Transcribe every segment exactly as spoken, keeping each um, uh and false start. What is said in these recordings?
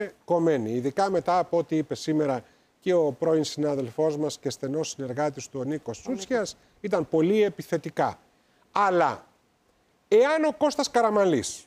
κομμένη. Ειδικά μετά από ό,τι είπε σήμερα και ο πρώην συνάδελφός μας και στενός συνεργάτης του, ο Νίκος Τσούτσιας, ήταν πολύ επιθετικά. Αλλά εάν ο Κώστας Καραμανλής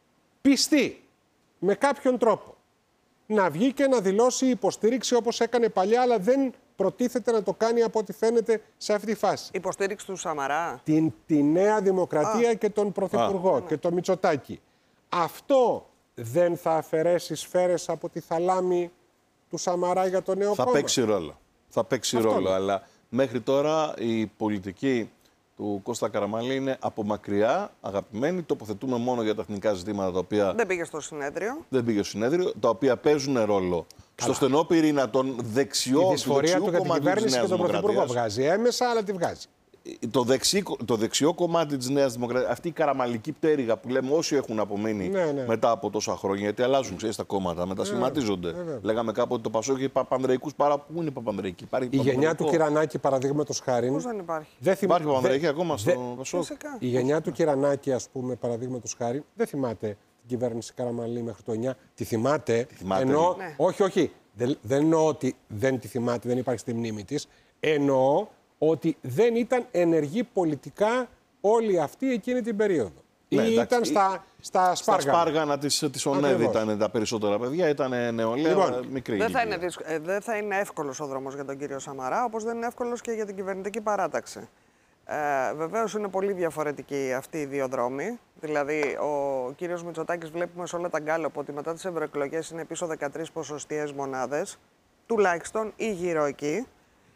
πιστεί με κάποιον τρόπο να βγει και να δηλώσει υποστήριξη όπως έκανε παλιά, αλλά δεν προτίθεται να το κάνει από ό,τι φαίνεται σε αυτή τη φάση. Υποστήριξη του Σαμαρά. Την, τη Νέα Δημοκρατία Α. και τον Πρωθυπουργό Α. και τον Μητσοτάκη. Αυτό δεν θα αφαιρέσει σφαίρες από τη θαλάμη του Σαμαρά για το νέο θα κόμμα? Παίξει ρόλο. Θα παίξει Αυτό ρόλο. είναι. Αλλά μέχρι τώρα η πολιτική του Κώστα Καραμανλή είναι από μακριά αγαπημένη. Τοποθετούμε μόνο για τα εθνικά ζητήματα τα οποία. Δεν πήγε στο συνέδριο. Δεν πήγε στο συνέδριο, τα οποία παίζουν ρόλο. Καλά. Στο στενό πυρήνα των δεξιών. Η δυσφορία του για την κυβέρνηση και τον Πρωθυπουργό βγάζει έμεσα, αλλά τη βγάζει. Το, δεξί, το δεξιό κομμάτι της Νέας Δημοκρατίας, αυτή η καραμαλική πτέρυγα που λέμε όσοι έχουν απομείνει ναι, ναι. μετά από τόσα χρόνια, γιατί αλλάζουν, ξέρεις, τα κόμματα, μετασχηματίζονται. Ναι, ναι. Λέγαμε κάποτε το Πασόκ και Παπανδρεϊκούς παρά. Πού είναι οι Παπανδρεϊκοί? Η γενιά του Κυρανάκη, παραδείγματος χάρη. Πώς δεν υπάρχει? Δεν θυμ... Υπάρχει Παπανδρεϊκή δε... ακόμα στο δε... Πασόκ. Η γενιά του Κυρανάκη, ας πούμε, παραδείγματος χάρη, δεν θυμάται την κυβέρνηση Καραμανλή μέχρι το εννιά. Τη θυμάται. Τη θυμάται εννοώ... ναι. Όχι, όχι. Δεν, δεν εννοώ ότι δεν τη θυμάται, δεν υπάρχει στη μνήμη της. Εννοώ ότι δεν ήταν ενεργή πολιτικά όλοι αυτοί εκείνη την περίοδο. Ναι, ή εντάξει, ήταν στα, στα σπάργανα. Στα σπάργανα της, της ΟΝΕΔ ήταν τα περισσότερα παιδιά, ήταν νεολαία, λοιπόν, μικρή. Δεν θα, είναι, δεν θα είναι εύκολος ο δρόμος για τον κύριο Σαμαρά, όπως δεν είναι εύκολος και για την κυβερνητική παράταξη. Ε, βεβαίως είναι πολύ διαφορετικοί αυτοί οι δύο δρόμοι. Δηλαδή, ο κύριος Μητσοτάκης βλέπουμε σε όλα τα γκάλωπ ότι μετά τις ευρωεκλογές είναι πίσω δεκατρείς ποσοστιαίες μονάδες, τουλάχιστον ή γύρω εκεί.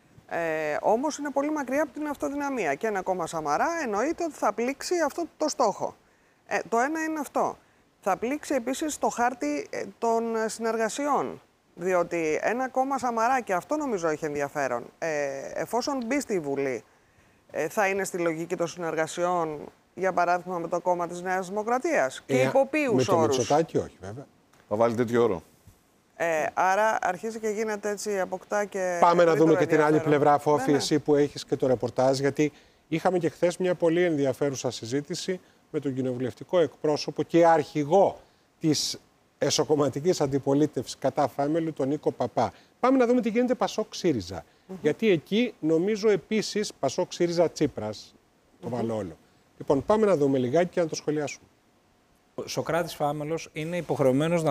Ε, όμως είναι πολύ μακριά από την αυτοδυναμία. Και ένα κόμμα Σαμαρά εννοείται ότι θα πλήξει αυτό το στόχο. Ε, το ένα είναι αυτό. Θα πλήξει επίσης το χάρτη των συνεργασιών. Διότι ένα κόμμα Σαμαρά, και αυτό νομίζω έχει ενδιαφέρον, ε, εφόσον μπει στη Βουλή, ε, θα είναι στη λογική των συνεργασιών, για παράδειγμα με το κόμμα της Νέας Δημοκρατίας. Και ε, υπό ποιους όρους? Με το Μητσοτάκη όχι, βέβαια. Θα βάλει τέτοιο όρο. Ε, άρα αρχίζει και γίνεται έτσι, αποκτά και. Πάμε να δούμε και την άλλη πλευρά, Φόφη, ναι, ναι. εσύ που έχεις και το ρεπορτάζ, γιατί είχαμε και χθες μια πολύ ενδιαφέρουσα συζήτηση με τον κοινοβουλευτικό εκπρόσωπο και αρχηγό της εσωκομματικής αντιπολίτευσης κατά Φάμελου, τον Νίκο Παπά. Πάμε να δούμε τι γίνεται Πασόκ ΣΥΡΙΖΑ. Mm-hmm. Γιατί εκεί νομίζω επίσης Πασόκ ΣΥΡΙΖΑ Τσίπρας, το mm-hmm. βάλω όλο. Λοιπόν, πάμε να δούμε λιγάκι και να το σχολιάσουμε. Ο Σωκράτης Φάμελος είναι υποχρεωμένος να